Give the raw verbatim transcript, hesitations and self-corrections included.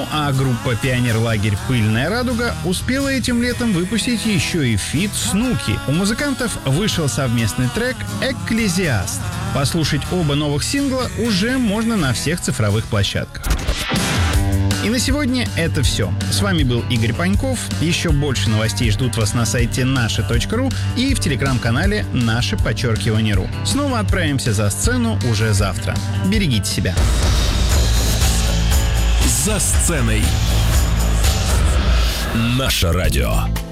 а группа «Пионерлагерь. Пыльная радуга» успела этим летом выпустить еще и фит Снуки. У музыкантов вышел совместный трек «Экклезиаст». Послушать оба новых сингла уже можно на всех цифровых площадках. И на сегодня это все. С вами был Игорь Паньков. Еще больше новостей ждут вас на сайте наше точка ру и в телеграм-канале наше подчеркивание ру. Снова отправимся за сцену уже завтра. Берегите себя. За сценой. Наше радио.